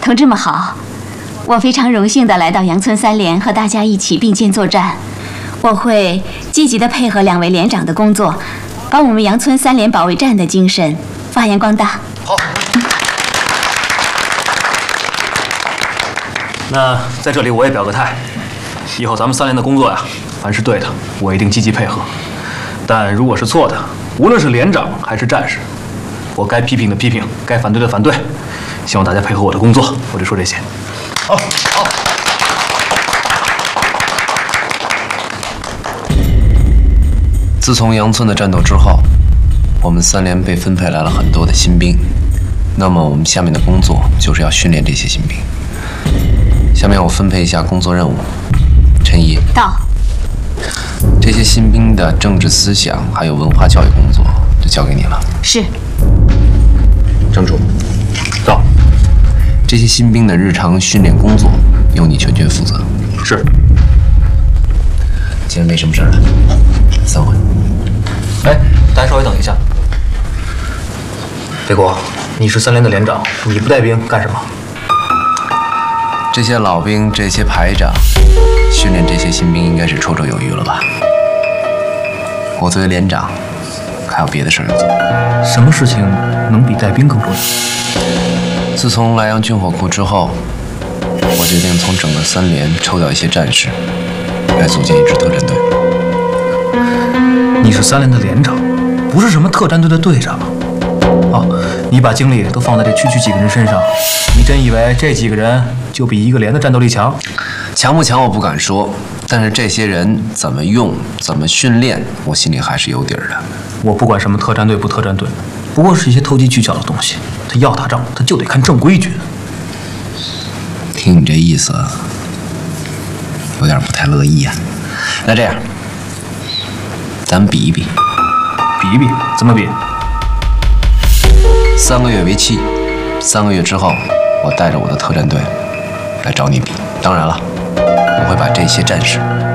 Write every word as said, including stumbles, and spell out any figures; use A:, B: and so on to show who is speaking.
A: 同志们好，我非常荣幸地来到杨村三连，和大家一起并肩作战。我会积极地配合两位连长的工作，把我们杨村三连保卫战的精神发扬光大。
B: 好。那在这里我也表个态，以后咱们三连的工作呀，凡是对的，我一定积极配合；但如果是错的，无论是连长还是战士，我该批评的批评，该反对的反对。希望大家配合我的工作，我就说这些。好，好。
C: 自从杨村的战斗之后，我们三连被分配来了很多的新兵。那么我们下面的工作就是要训练这些新兵。下面我分配一下工作任务。陈怡
A: 到。
C: 这些新兵的政治思想还有文化教育工作就交给你了。
A: 是。
C: 郑主
B: 到。
C: 这些新兵的日常训练工作由你全权负责。
B: 是。
C: 既然没什么事了，散会。
B: 哎，大家稍微等一下。别国，你是三连的连长，你不带兵干什么？
C: 这些老兵，这些排长，训练这些新兵应该是绰绰有余了吧？我作为连长，还有别的事儿要做。
B: 什么事情能比带兵更重要？
C: 自从莱阳军火库之后，我决定从整个三连抽调一些战士，来组建一支特战队。
B: 你是三连的连长，不是什么特战队的队长。哦，你把精力都放在这区区几个人身上，你真以为这几个人就比一个连的战斗力强？
C: 强不强我不敢说，但是这些人怎么用、怎么训练，我心里还是有底儿的。
B: 我不管什么特战队不特战队，不过是一些投机取巧的东西。他要打仗，他就得看正规军。
C: 听你这意思，有点不太乐意啊。那这样，咱们比一比。
B: 比一比？怎么比？
C: 三个月为期，三个月之后，我带着我的特战队来找你比。当然了，我会把这些战士